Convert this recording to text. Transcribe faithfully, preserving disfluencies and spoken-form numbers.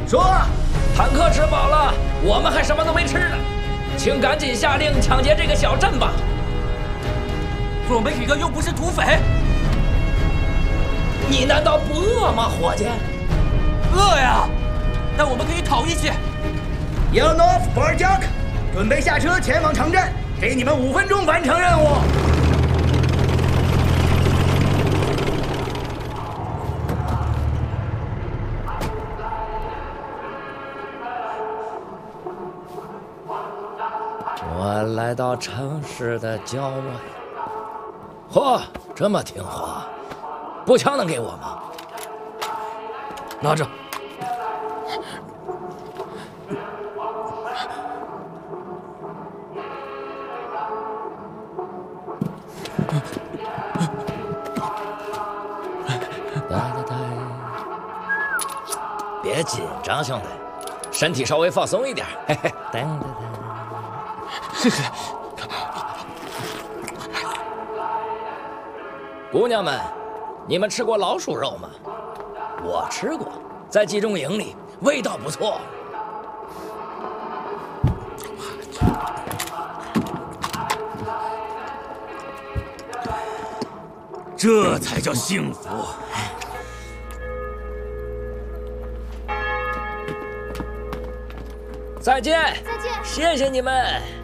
说， 坦克吃饱了，我们还什么都没吃呢，请赶紧下令抢劫这个小镇吧。 我们几个又不是土匪， 你难道不饿吗，伙计？ 饿呀，但我们可以讨一些。 Yelnov Borjak， 准备下车前往城镇，给你们五分钟完成任务。 我来到城市的郊外。嚯，这么听话，步枪能给我吗？ 拿着。 别紧张，兄弟，身体稍微放松一点。嘿嘿，噔噔噔。 姑娘们，你们吃过老鼠肉吗？我吃过，在集中营里，味道不错。 这才叫幸福。 再见， 再见， 谢谢你们。